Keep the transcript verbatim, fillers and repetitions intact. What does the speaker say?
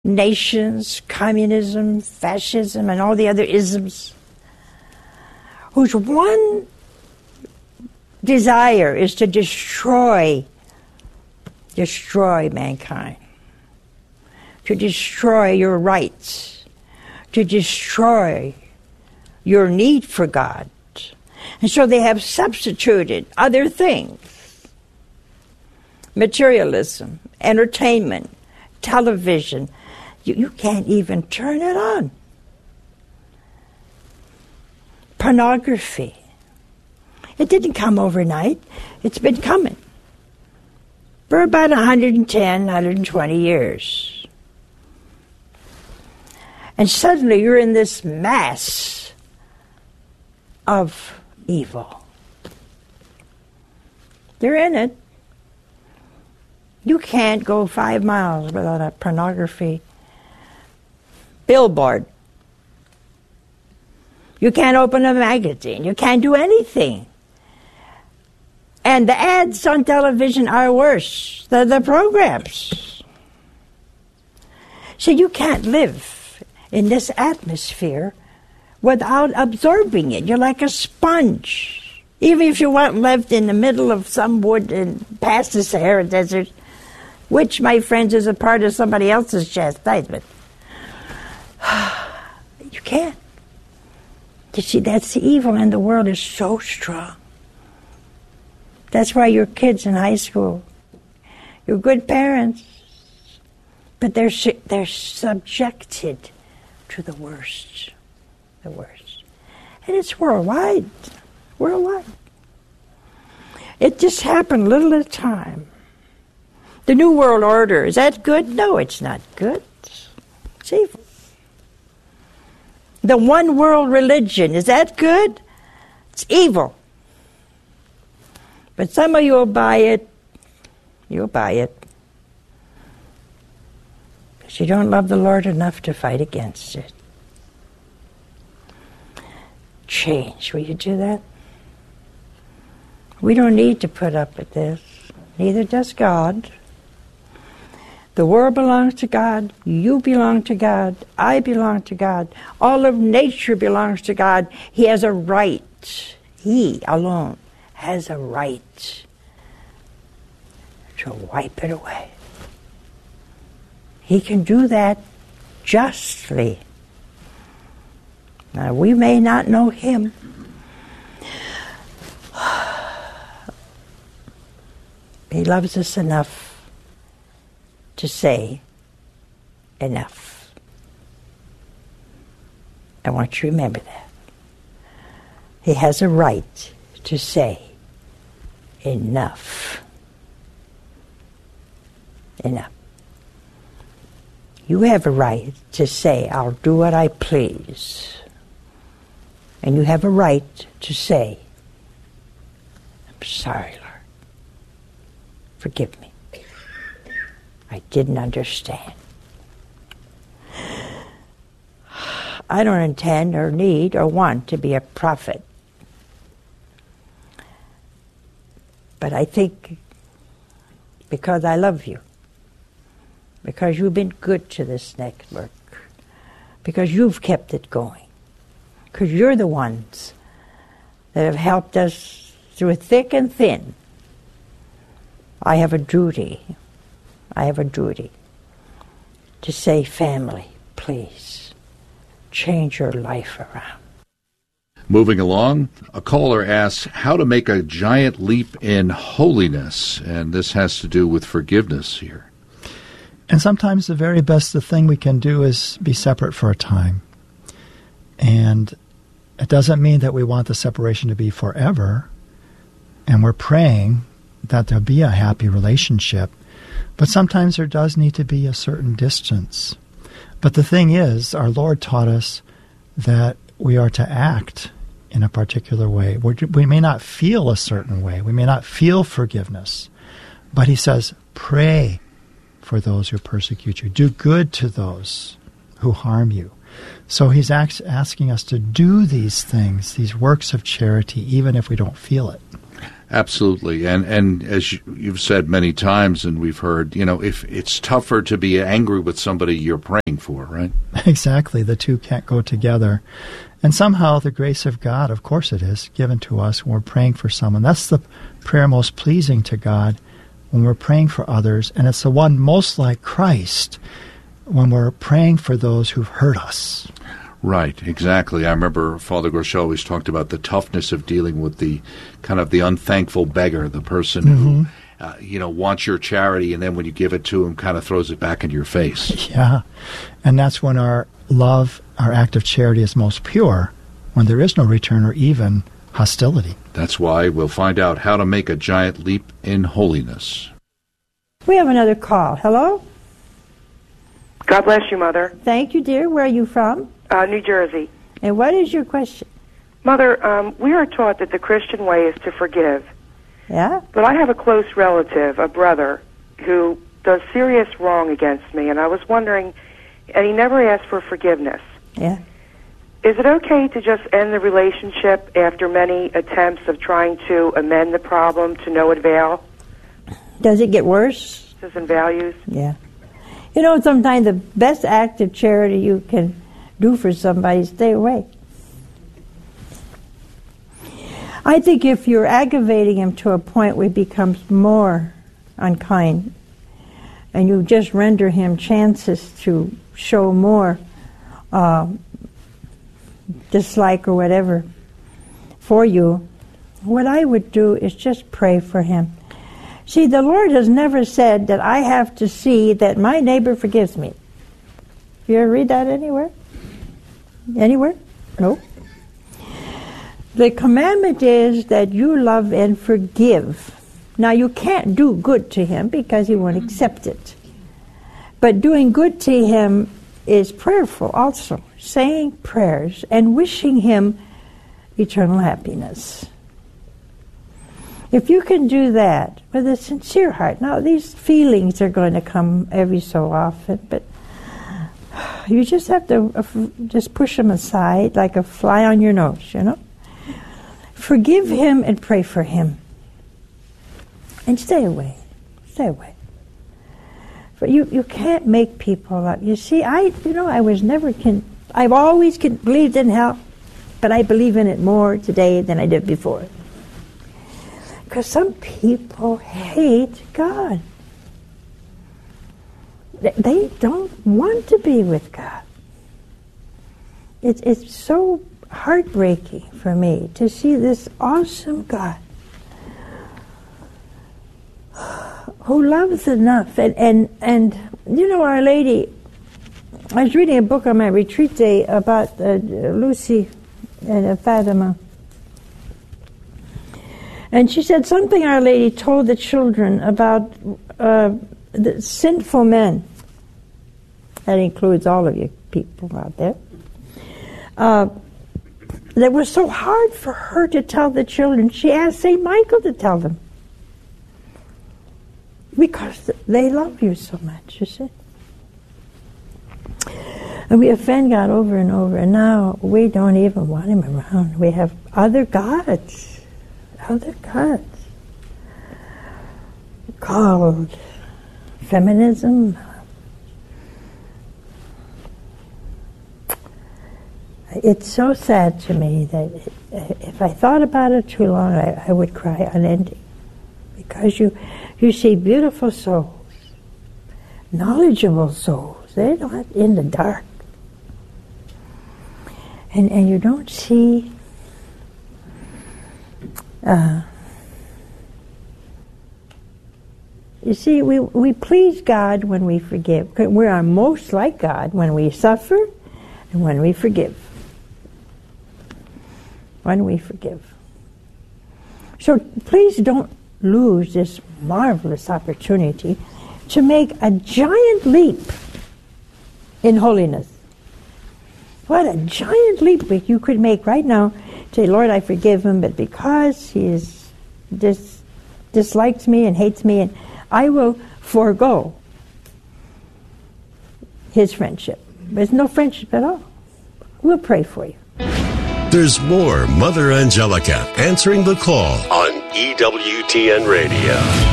nations, communism, fascism, and all the other isms, whose one desire is to destroy, destroy mankind, to destroy your rights, to destroy your need for God. And so they have substituted other things, materialism, entertainment, television. You, you can't even turn it on. Pornography. It didn't come overnight. It's been coming for about one hundred ten, one hundred twenty years. And suddenly you're in this mass of evil. They're in it. You can't go five miles without a pornography billboard. You can't open a magazine. You can't do anything. And the ads on television are worse than the programs. So you can't live in this atmosphere without absorbing it. You're like a sponge. Even if you weren't left in the middle of some wood and past the Sahara Desert, which, my friends, is a part of somebody else's chastisement. You can't. You see, that's the evil in the world is so strong. That's why your kids in high school, you're good parents, but they're they're subjected to the worst, the worst. And it's worldwide, worldwide. It just happened little at a time. The New World Order, is that good? No, it's not good. It's evil. The one world religion, is that good? It's evil. But some of you will buy it. You'll buy it. Because you don't love the Lord enough to fight against it. Change. Will you do that? We don't need to put up with this. Neither does God. The world belongs to God. You belong to God. I belong to God. All of nature belongs to God. He has a right. He alone has a right to wipe it away. He can do that justly. Now, we may not know him. He loves us enough to say, enough. I want you to remember that. He has a right to say, enough. Enough. You have a right to say, I'll do what I please. And you have a right to say, I'm sorry, Lord. Forgive me. I didn't understand. I don't intend or need or want to be a prophet. But I think because I love you, because you've been good to this network, because you've kept it going, because you're the ones that have helped us through thick and thin, I have a duty, I have a duty to say, family, please, change your life around. Moving along, a caller asks how to make a giant leap in holiness, and this has to do with forgiveness here. And sometimes the very best the thing we can do is be separate for a time. And it doesn't mean that we want the separation to be forever, and we're praying that there'll be a happy relationship, but sometimes there does need to be a certain distance. But the thing is, our Lord taught us that we are to act in a particular way. We're, we may not feel a certain way. We may not feel forgiveness. But he says, pray for those who persecute you. Do good to those who harm you. So he's ask, asking us to do these things, these works of charity, even if we don't feel it. Absolutely. And and as you, you've said many times, and we've heard, you know, if it's tougher to be angry with somebody you're praying for, right? Exactly. The two can't go together. And somehow the grace of God, of course it is, given to us when we're praying for someone. That's the prayer most pleasing to God, when we're praying for others. And it's the one most like Christ when we're praying for those who've hurt us. Right, exactly. I remember Father Groeschel always talked about the toughness of dealing with the kind of the unthankful beggar, the person mm-hmm. who, uh, you know, wants your charity, and then when you give it to him, kind of throws it back in your face. Yeah, and that's when our love, our act of charity is most pure, when there is no return or even hostility. That's why we'll find out how to make a giant leap in holiness. We have another call. Hello? God bless you, Mother. Thank you, dear. Where are you from? Uh, New Jersey. And what is your question? Mother, um, we are taught that the Christian way is to forgive. Yeah? But I have a close relative, a brother, who does serious wrong against me, and I was wondering, and he never asked for forgiveness. Yeah. Is it okay to just end the relationship after many attempts of trying to amend the problem to no avail? Does it get worse? And values? Yeah. You know, sometimes the best act of charity you can do for somebody, stay away. I think if you're aggravating him to a point where he becomes more unkind, and you just render him chances to show more uh, dislike or whatever for you, what I would do is just pray for him. See, the Lord has never said that I have to see that my neighbor forgives me. You ever read that anywhere? Anywhere? No. The commandment is that you love and forgive. Now, you can't do good to him because he won't accept it. But doing good to him is prayerful also, saying prayers and wishing him eternal happiness. If you can do that with a sincere heart, now these feelings are going to come every so often, but you just have to uh, just push them aside like a fly on your nose, you know. Forgive him and pray for him. And stay away. Stay away. For you, you can't make people up. You see, I, you know, I was never, con- I've always con- believed in hell, but I believe in it more today than I did before. Because some people hate God. They don't want to be with God. It's, it's so heartbreaking for me to see this awesome God who loves enough. And, and, and you know, Our Lady, I was reading a book on my retreat day about uh, Lucy and uh, Fatima. And she said something Our Lady told the children about uh, the sinful men. That includes all of you people out there. Uh, that was so hard for her to tell the children. She asked Saint Michael to tell them. Because they love you so much, you see. And we offend God over and over, and now we don't even want him around. We have other gods. Other gods. Called feminism. It's so sad to me that if I thought about it too long, I, I would cry unending. Because you, you see beautiful souls, knowledgeable souls. They're not in the dark. And, and you don't see uh, you see, we, we please God when we forgive. We are most like God when we suffer and when we forgive. When we forgive. So please don't lose this marvelous opportunity to make a giant leap in holiness. What a giant leap you could make right now. Say, Lord, I forgive him, but because he is dis- dislikes me and hates me, and I will forego his friendship. There's no friendship at all. We'll pray for you. There's more Mother Angelica answering the call on E W T N Radio.